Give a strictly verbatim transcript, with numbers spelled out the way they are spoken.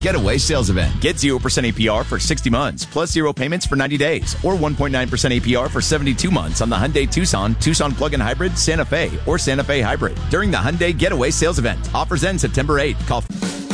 Getaway sales event. Get zero percent A P R for sixty months, plus zero payments for ninety days, or one point nine percent A P R for seventy-two months on the Hyundai Tucson, Tucson Plug-in Hybrid, Santa Fe, or Santa Fe Hybrid during the Hyundai Getaway sales event. Offers end September eighth. Call